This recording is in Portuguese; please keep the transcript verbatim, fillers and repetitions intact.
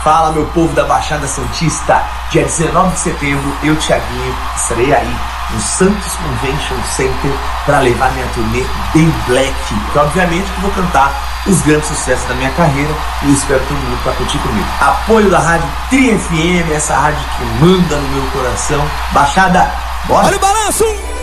Fala, meu povo da Baixada Santista. Dia dezenove de setembro, eu, Thiaguinho, estarei aí no Santos Convention Center para levar minha turnê Bem Black. Que obviamente que vou cantar os grandes sucessos da minha carreira e espero todo mundo para curtir comigo. Apoio da Rádio Tri F M, essa rádio que manda no meu coração. Baixada, bora! Olha o balanço!